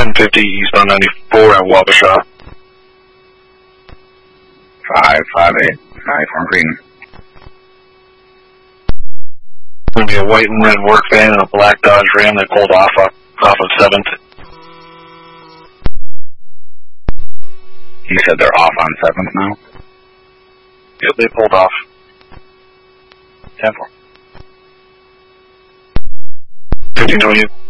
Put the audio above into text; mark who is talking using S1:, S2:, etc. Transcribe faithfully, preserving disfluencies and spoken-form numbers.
S1: ten fifty eastbound ninety-four at Wabasha.
S2: five five eight, ninety-four Green.
S1: Going to be a white and red work van and a black Dodge Ram that pulled off of, off of seventh.
S2: You said they're off on seventh now?
S1: Yep, they pulled off. ten four. fifteen twenty.